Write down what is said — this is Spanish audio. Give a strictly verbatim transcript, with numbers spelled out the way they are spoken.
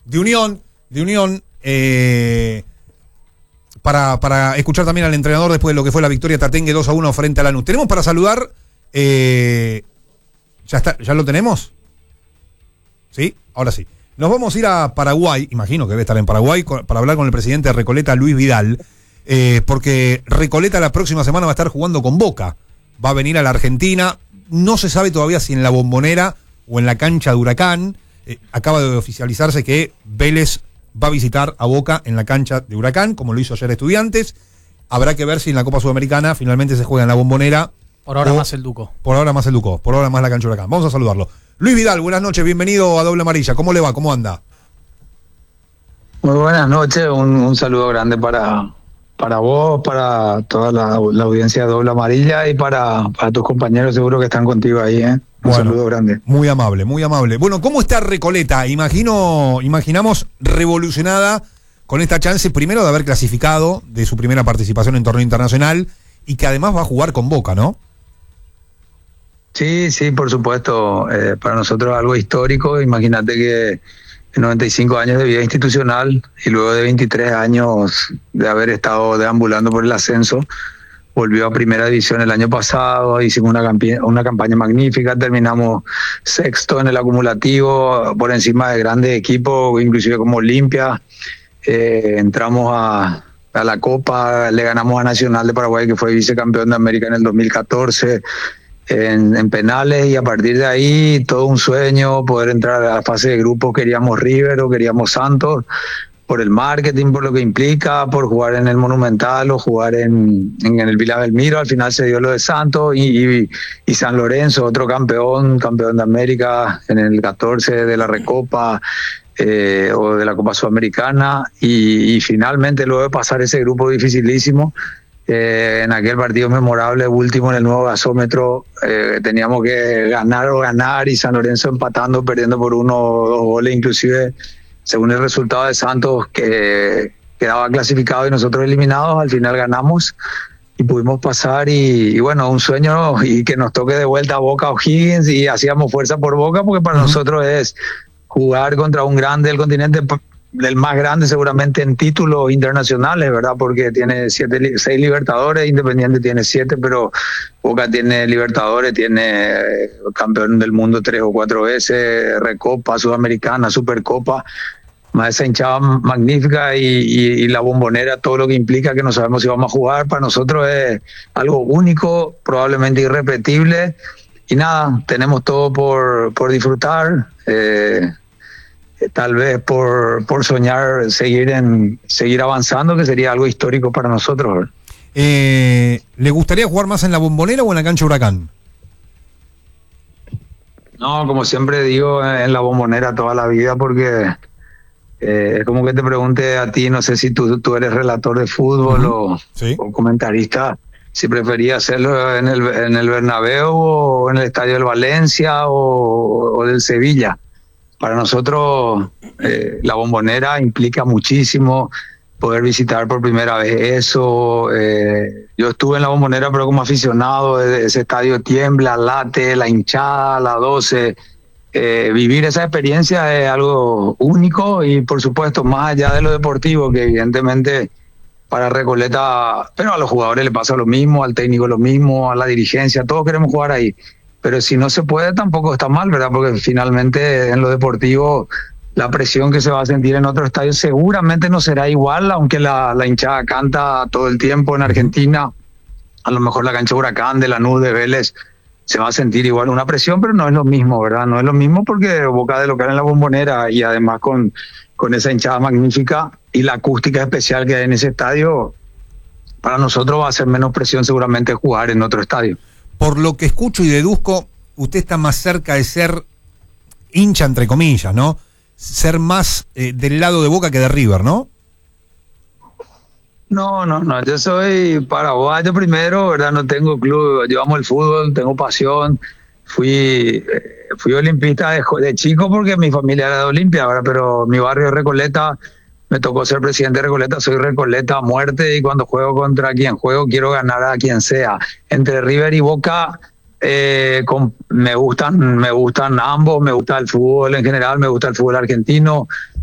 de Unión, de Unión, eh, para, para escuchar también al entrenador después de lo que fue la victoria Tatengue dos a uno frente a Lanús. Tenemos para saludar, eh, ¿ya está, ya lo tenemos? ¿Sí? Ahora sí. Nos vamos a ir a Paraguay, imagino que debe estar en Paraguay, para hablar con el presidente de Recoleta, Luis Vidal, eh, porque Recoleta la próxima semana va a estar jugando con Boca. Va a venir a la Argentina, no se sabe todavía si en la Bombonera o en la cancha de Huracán. Eh, acaba de oficializarse que Vélez va a visitar a Boca en la cancha de Huracán, como lo hizo ayer Estudiantes. Habrá que ver si en la Copa Sudamericana finalmente se juega en la Bombonera. Por ahora o, más el Duco. Por ahora más el Duco, por ahora más la cancha de Huracán. Vamos a saludarlo. Luis Vidal, buenas noches, bienvenido a Doble Amarilla. ¿Cómo le va? ¿Cómo anda? Muy buenas noches, un, un saludo grande para, para vos, para toda la, la audiencia de Doble Amarilla y para, para tus compañeros seguro que están contigo ahí, ¿eh? Un bueno, saludo grande. Muy amable, muy amable. Bueno, ¿cómo está Recoleta? Imagino, imaginamos revolucionada con esta chance, primero de haber clasificado de su primera participación en torneo internacional y que además va a jugar con Boca, ¿no? Sí, sí, por supuesto. Eh, para nosotros es algo histórico. Imagínate que en noventa y cinco años de vida institucional y luego de veintitrés años de haber estado deambulando por el ascenso, volvió a primera división el año pasado, hicimos una, campi- una campaña magnífica, terminamos sexto en el acumulativo, por encima de grandes equipos, inclusive como Olimpia. Eh, entramos a, a la Copa, le ganamos a Nacional de Paraguay, que fue vicecampeón de América en el dos mil catorce. En, en penales, y a partir de ahí todo un sueño, poder entrar a la fase de grupos. Queríamos River o queríamos Santos, por el marketing, por lo que implica, por jugar en el Monumental o jugar en, en, en el Vila Belmiro. Al final se dio lo de Santos y, y, y San Lorenzo, otro campeón, campeón de América en el catorce de la Recopa eh, o de la Copa Sudamericana, y, y finalmente luego de pasar ese grupo dificilísimo, Eh, en aquel partido memorable, último en el nuevo gasómetro, eh, teníamos que ganar o ganar, y San Lorenzo empatando, perdiendo por uno o dos goles, inclusive según el resultado de Santos, que quedaba clasificado y nosotros eliminados. Al final ganamos y pudimos pasar, y, y bueno, un sueño, y que nos toque de vuelta a Boca O'Higgins, y hacíamos fuerza por Boca, porque para uh-huh. nosotros es jugar contra un grande del continente, del más grande seguramente en títulos internacionales, ¿verdad? Porque tiene siete, seis Libertadores, Independiente tiene siete, pero Boca tiene Libertadores, tiene campeón del mundo tres o cuatro veces, Recopa, Sudamericana, Supercopa, más esa hinchada magnífica y, y, y la Bombonera, todo lo que implica, que no sabemos si vamos a jugar. Para nosotros es algo único, probablemente irrepetible, y nada, tenemos todo por, por disfrutar, eh, tal vez por, por soñar seguir en seguir avanzando, que sería algo histórico para nosotros. Eh, ¿Le gustaría jugar más en la Bombonera o en la cancha Huracán? No, como siempre digo, en la Bombonera toda la vida, porque eh, es como que te pregunte a ti, no sé si tú, tú eres relator de fútbol uh-huh. o, sí. o comentarista, si prefería hacerlo en el, en el Bernabéu o en el Estadio del Valencia o, o del Sevilla. Para nosotros eh, la Bombonera implica muchísimo, poder visitar por primera vez eso. Eh, yo estuve en la Bombonera pero como aficionado, ese estadio tiembla, late, la hinchada, la doce. Eh, vivir esa experiencia es algo único, y por supuesto más allá de lo deportivo, que evidentemente para Recoleta, pero a los jugadores le pasa lo mismo, al técnico lo mismo, a la dirigencia, todos queremos jugar ahí. Pero si no se puede, tampoco está mal, ¿verdad? Porque finalmente en lo deportivo la presión que se va a sentir en otro estadio seguramente no será igual, aunque la, la hinchada canta todo el tiempo en Argentina. A lo mejor la cancha Huracán, de Lanús, de Vélez, se va a sentir igual una presión, pero no es lo mismo, ¿verdad? No es lo mismo, porque Boca de local en la Bombonera, y además con, con esa hinchada magnífica y la acústica especial que hay en ese estadio, para nosotros va a ser menos presión seguramente jugar en otro estadio. Por lo que escucho y deduzco, usted está más cerca de ser hincha, entre comillas, ¿no? Ser más eh, del lado de Boca que de River, ¿no? No, no, no. Yo soy paraguayo primero, ¿verdad? No tengo club. Yo amo el fútbol, tengo pasión. Fui eh, fui olimpista de, de chico porque mi familia era de Olimpia, ¿verdad? Pero mi barrio es Recoleta. Me tocó ser presidente de Recoleta, soy Recoleta a muerte, y cuando juego contra quien juego quiero ganar a quien sea. Entre River y Boca eh, con, me gustan me gustan ambos, me gusta el fútbol en general, me gusta el fútbol argentino,